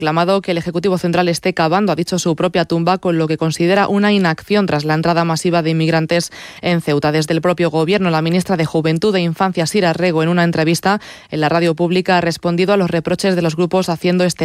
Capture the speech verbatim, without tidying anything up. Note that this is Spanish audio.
reclamado que el Ejecutivo Central esté cavando, ha dicho, su propia tumba, con lo que considera una inacción tras la entrada masiva de inmigrantes en Ceuta. Desde el propio Gobierno, la ministra de Juventud e Infancia, Sira Rego, en una entrevista en la radio pública ha respondido a los reproches de los grupos, haciendo este